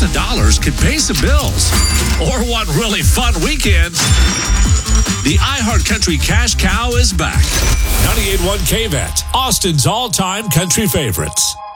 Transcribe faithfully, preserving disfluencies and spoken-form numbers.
thousand dollars could pay some bills. Or one really fun weekend. The iHeartCountry Cash Cow is back. ninety-eight point one K V A T, Austin's all-time country favorites.